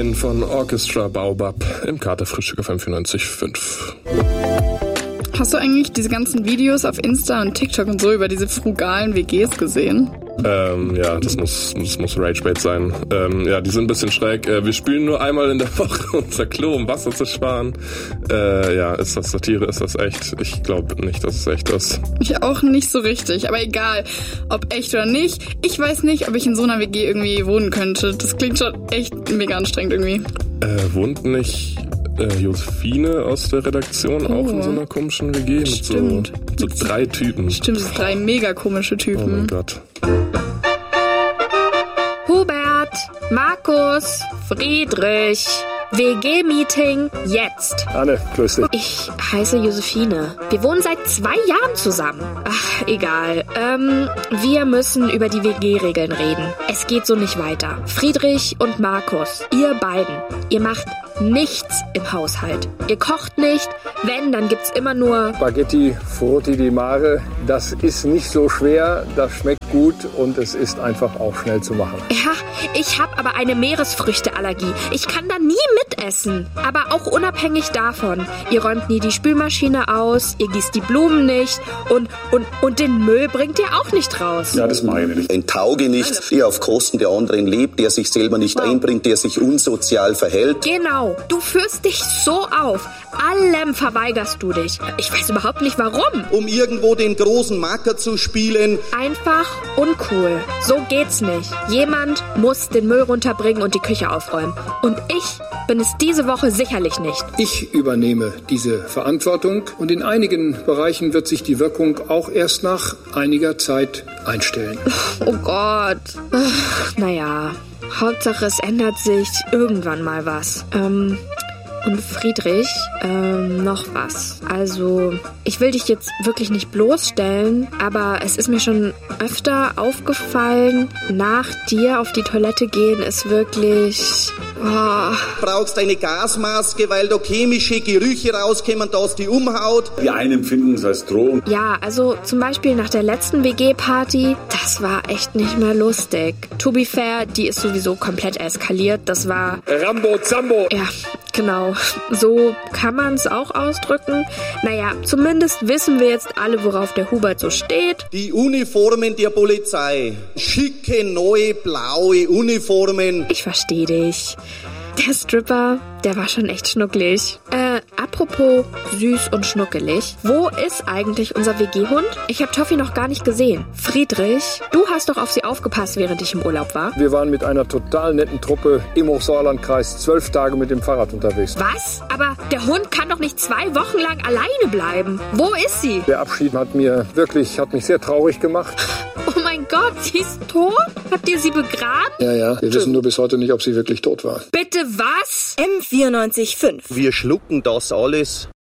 Armin von Orchestra Baobab im Katerfrühstück auf M94.5. Hast du eigentlich diese ganzen Videos auf Insta und TikTok und so über diese frugalen WGs gesehen? Ja, das muss Ragebait sein. Ja, die sind ein bisschen schräg. Wir spülen nur einmal in der Woche unser Klo, um Wasser zu sparen. Ja, ist das Satire, ist das echt? Ich glaube nicht, dass es echt ist. Ich auch nicht so richtig, aber egal, ob echt oder nicht. Ich weiß nicht, ob ich in so einer WG irgendwie wohnen könnte. Das klingt schon echt mega anstrengend irgendwie. Wohnt nicht Josephine aus der Redaktion auch in so einer komischen WG mit so 3 Typen? Stimmt, so 3 mega komische Typen. Oh mein Gott. Hubert, Markus, Friedrich, WG-Meeting jetzt. Anne, grüß dich. Ich heiße Josephine. Wir wohnen seit 2 Jahren zusammen. Ach, egal. Wir müssen über die WG-Regeln reden. Es geht so nicht weiter. Friedrich und Markus, ihr beiden, ihr macht nichts im Haushalt. Ihr kocht nicht. Wenn, dann gibt's immer nur Spaghetti, Frutti di Mare. Das ist nicht so schwer, das schmeckt gut und es ist einfach auch schnell zu machen. Ja, ich habe aber eine Meeresfrüchteallergie. Ich kann da nie mitessen. Aber auch unabhängig davon. Ihr räumt nie die Spülmaschine aus, ihr gießt die Blumen nicht und den Müll bringt ihr auch nicht raus. Ja, das mache ich nicht. Ein Taugenichts, der auf Kosten der anderen lebt, der sich selber nicht einbringt, der sich unsozial verhält. Genau, du führst dich so auf. Allem verweigerst du dich. Ich weiß überhaupt nicht warum. Um irgendwo den großen Macker zu spielen. Einfach uncool. So geht's nicht. Jemand muss den Müll runterbringen und die Küche aufräumen. Und ich bin es diese Woche sicherlich nicht. Ich übernehme diese Verantwortung und in einigen Bereichen wird sich die Wirkung auch erst nach einiger Zeit einstellen. Oh Gott. Naja, Hauptsache es ändert sich irgendwann mal was. Und Friedrich, noch was. Also, ich will dich jetzt wirklich nicht bloßstellen, aber es ist mir schon öfter aufgefallen, nach dir auf die Toilette gehen ist wirklich... Oh. Brauchst eine Gasmaske, weil da chemische Gerüche rauskommen, dass die umhaut. Die einen empfinden es als Drohung. Ja, also zum Beispiel nach der letzten WG-Party, das war echt nicht mehr lustig. To be fair, die ist sowieso komplett eskaliert. Das war... Rambo Zambo! Ja, genau. So kann man es auch ausdrücken. Naja, zumindest wissen wir jetzt alle, worauf der Hubert so steht. Die Uniformen der Polizei. Schicke, neue, blaue Uniformen. Ich verstehe dich. Der Stripper, der war schon echt schnucklig. Apropos süß und schnuckelig. Wo ist eigentlich unser WG-Hund? Ich habe Toffi noch gar nicht gesehen. Friedrich, du hast doch auf sie aufgepasst, während ich im Urlaub war. Wir waren mit einer total netten Truppe im Hochsauerlandkreis 12 Tage mit dem Fahrrad unterwegs. Was? Aber der Hund kann doch nicht 2 Wochen lang alleine bleiben. Wo ist sie? Der Abschied hat mich sehr traurig gemacht. Oh mein Gott, sie ist tot? Habt ihr sie begraben? Ja, wir wissen nur bis heute nicht, ob sie wirklich tot war. Bitte was? M94.5. Wir schlucken das alles.